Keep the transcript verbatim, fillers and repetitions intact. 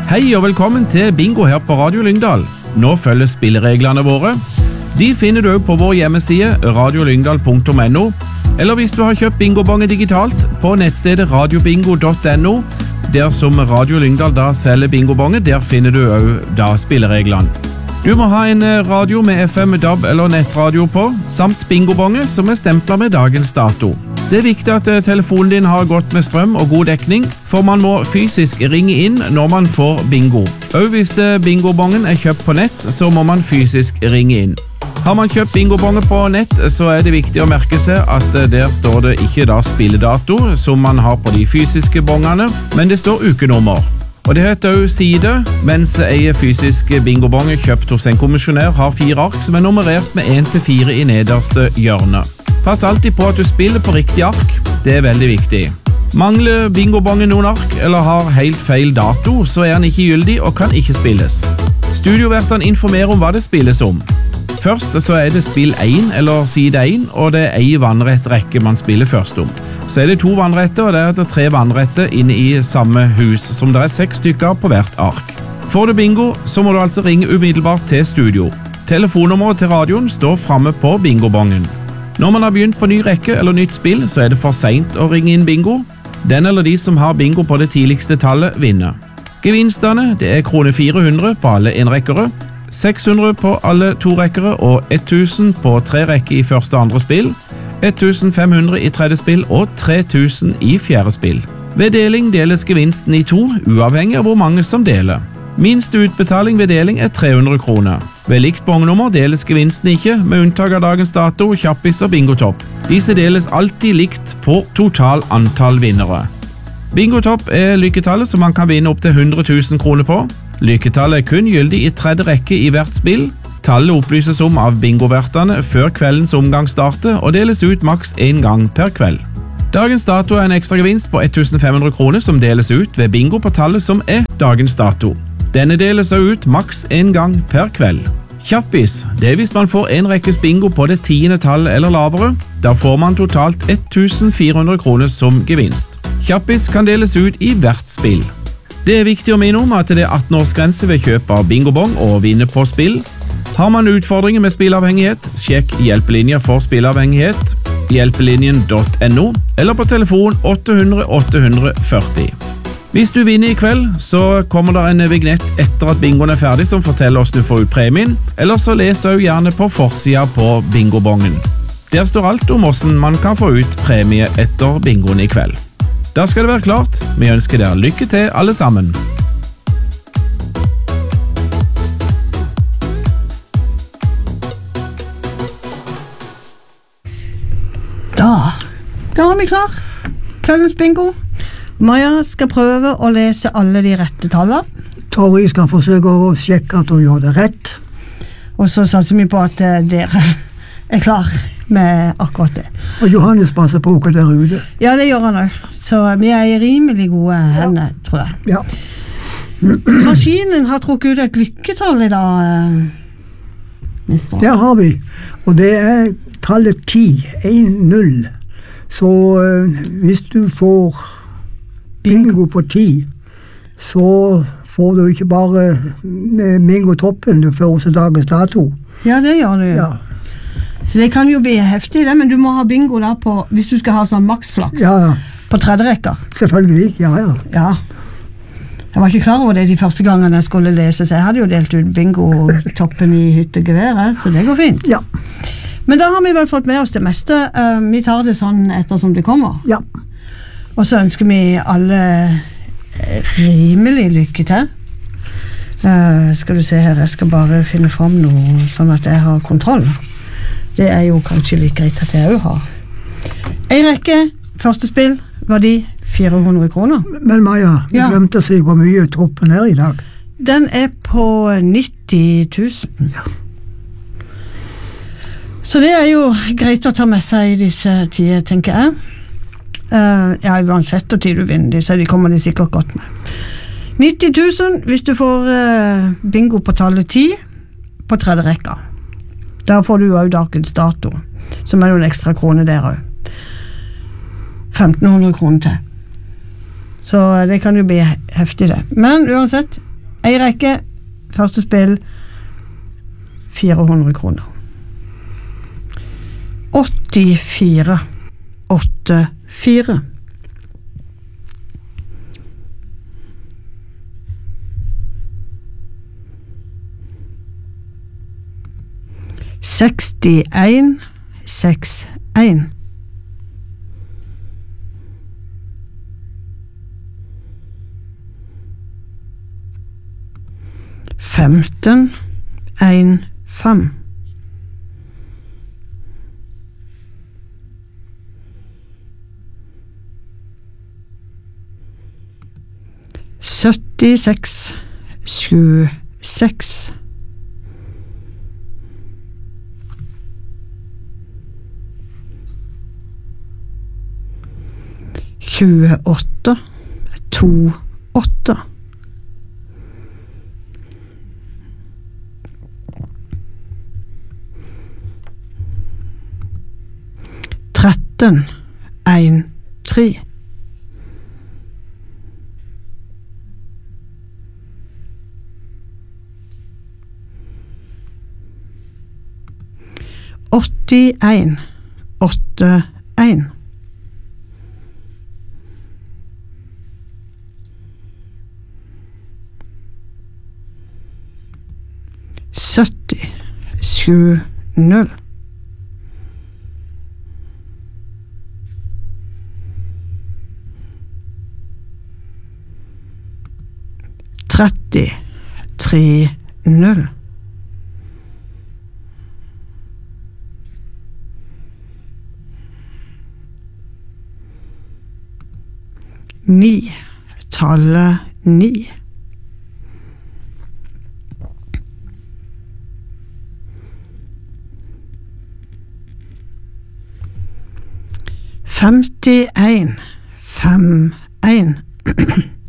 Hei og velkommen til Bingo her på Radio Lyngdal. Nå følger spillereglene våre. De finner du på vår hjemmeside radio lyngdal punktum no, eller hvis du har kjøpt bingobonge digitalt på nettstedet radiobingo punktum no, der som Radio Lyngdal da selger bingobonge, der finner du også da spillereglene. Du må ha en radio med F M, D A B eller nettradio på, samt bingobonge som er stemplet med dagens dato. Det er viktig at telefonen din har godt med strøm og god dekning, for man må fysisk ringe inn når man får bingo. Og hvis bingobongen er kjøpt på nett, så må man fysisk ringe inn. Har man kjøpt bingobonger på nett, så er det viktig å merke seg at der står det ikke da spilledato, som man har på de fysiske bongene, men det står ukenummer. Og det heter også side, mens en fysisk bingobong kjøpt hos en kommisjonær har fire ark som er nummerert med en til fire i nederste hjørne. Pass alltid på at du spiller på riktig ark, det er veldig viktig. Mangler bingobongen noen ark, eller har helt feil dato, så er den ikke gyldig og kan ikke spilles. Studiovertene informerer om hva det spilles om. Først så er det spill én eller side én, og det er en vannrett rekke man spiller først om. Så er det to vannretter, og det er tre vannretter inne i samme hus, som det er seks stykker på hvert ark. Får du bingo, så må du altså ringe umiddelbart til studio. Telefonnummeret til radioen står fremme på bingobongen. Når man har begynt på ny rekke eller nytt spill, så er det for sent å ringe inn bingo. Den eller de som har bingo på det tidligste tallet vinner. Gevinstene det er kroner fire hundre på alle enrekkere, seks hundre på alle torekkere og tusen på tre rekker i første og andre spill, fem hundre i tredje spill og tre tusen i fjerde spill. Ved deling deles gevinsten i to, uavhengig av hvor mange som deler. Minst utbetaling ved deling er tre hundre kroner. Ved likt bongnummer deles gevinsten ikke, med unntak av dagens dato, kjappis og bingotopp. Disse deles alltid likt på total antall vinnere. Bingotopp er lykketallet som man kan vinne opp til hundre tusen kroner på. Lykketallet er kun gyldig i tredje rekke i hvert spill. Tallet opplyses om av bingovertene før kveldens omgang starter og deles ut maks én gang per kveld. Dagens dato er en ekstra gevinst på fem hundre kroner som deles ut ved bingo på tallet som er dagens dato. Denne deles ut maks én gang per kveld. Kjappis, det er hvis man får en rekkes bingo på det tiende tallet eller lavere. Da får man totalt fjorten hundre kroner som gevinst. Kjappis kan deles ut i hvert spill. Det er viktig å minne om at det er atten års grense ved kjøp av bingobong og vinne på spill. Har man utfordringer med spillavhengighet, sjekk hjelpelinjer for spillavhengighet, hjelpelinjen punktum no, eller på telefon åtte hundre åtte hundre førti. Hvis du vinner i kveld, så kommer det en vignett etter at bingoen er ferdig som forteller oss du får ut premien, eller så les også gjerne på forsida på bingobongen. Der står alt om hvordan man kan få ut premie etter bingoen i kveld. Da skal det være klart, vi ønsker dere lykke til alle sammen. Da, da er vi klar. Kveldens bingo. Maja skal prøve å lese alle de rette tallene. Tori skal forsøke å sjekke at hun gjør det rett. Og så satser vi på at dere er klar med akkurat det. Og Johannes passer på henne der ute. Ja, det gjør han også. Så vi er i rimelig gode henne, ja. Tror jeg. Ja. Maskinen har trukket ut et lykketall i dag, mister. Det har vi. Og det er tallet ti, en null. Så øh, hvis du får bingo på ti, så får du ikke bare bingo-toppen, du får også dagens dato. Ja, det gjør du. Ja. Så det kan jo bli heftig det, men du må ha bingo da på, hvis du skal ha sånn maksflaks, ja, ja. På tredje rekker. Selvfølgelig, ja, ja. Ja. Jeg var ikke klar over det de første gangene jeg skulle lese, så jeg hadde jo delt ut bingo-toppen i hyttegeværet, så det går fint. Ja. Men da har vi vel fått med oss det meste. Uh, vi tar det sånn etter som det kommer. Ja. Og så ønsker vi alle rimelig lykke til. Uh, skal du se her, jeg skal bare finne frem noe sånn at jeg har kontroll. Det er jo kanskje like greit at jeg også har. En rekke, første spill, var de fire hundre kroner. Men Maja, vi ja. Glemte seg hvor mye toppen er i dag. Den er på nitti tusen. Ja. Så det er jo greit å ta med seg i disse tider, tenker jeg. Uh, ja, uansett og tid du vinner, så de kommer de sikkert godt med. nitti tusen hvis du får uh, bingo på tallet ti på tredje rekka. Da får du jo også dagens dato, som er noen ekstra kroner der også. femten hundre kroner til. Så det kan jo bli heftig det. Men uansett, En rekke, første spill, fire hundre kroner. åttifire, åtte, fire. sekstien, seks, en. femten, en, fem. syttiseks, sju, seks. tjueåtte, to, åtte. tretten, en, tre. åttien, åtte, en. sytti, sju, null. tretti, tre, null. Ni, tallet ni. femtien, fem, en.